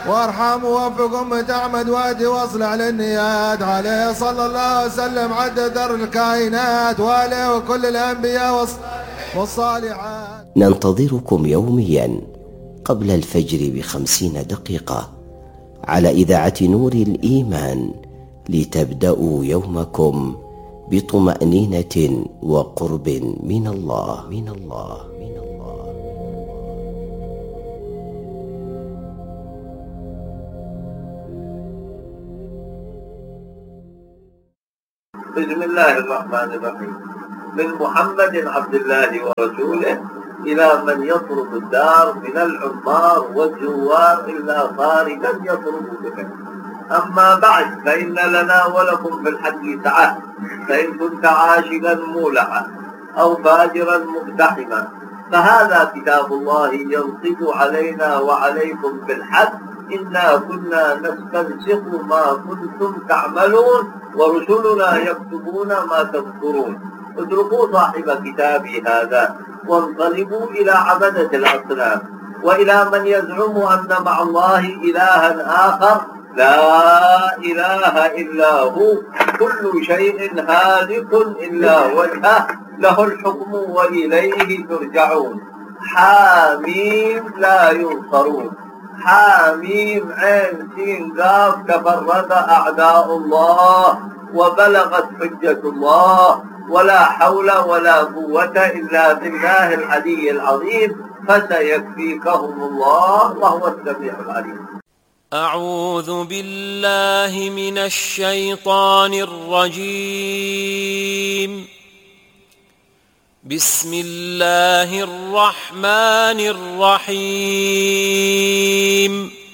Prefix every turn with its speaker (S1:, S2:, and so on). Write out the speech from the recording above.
S1: وارحم ووفق أمة أحمد وادي واصلح للنيات. عليه صلى الله وسلم عدد در الكائنات وآله وكل الأنبياء والصالحات.
S2: ننتظركم يوميا قبل الفجر ب50 دقيقة على إذاعة نور الإيمان لتبدأوا يومكم بطمأنينة وقرب من الله.
S3: بسم الله الرحمن الرحيم. من محمد عبد الله ورسوله إلى من يطرق الدار من العمار والزوار إلا خارجا يطرق بهم. أما بعد، فإن لنا ولكم في الحج سعة، فإن كنت عاشقا مولعا أو فاجرا مقتحما فهذا كتاب الله ينطق علينا وعليكم بالحق. إنا كنا نستنسخ ما كنتم تعملون ورسلنا يكتبون ما تذكرون. اتركوا صاحب كتابي هذا وانقلبوا إلى عبدة الأصنام وإلى من يزعم أن مع الله إلها آخر لا إله إلا هو. كل شيء هالك إلا وجهه، له الحكم وإليه ترجعون. حاميم لا ينصرون. حاميم عين سين قاف تفرد أعداء الله وبلغت حجة الله، ولا حول ولا قوة إلا بالله العلي العظيم، فسيكفيكهم الله وهو السميع العليم.
S4: أعوذ بالله من الشيطان الرجيم. بسم الله الرحمن الرحيم.